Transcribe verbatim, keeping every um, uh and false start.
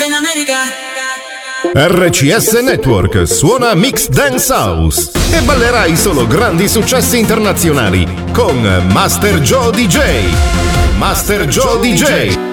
in America. R C S Network suona Mix Dance House e ballerai solo grandi successi internazionali con Master Joe D J. Master Joe D J.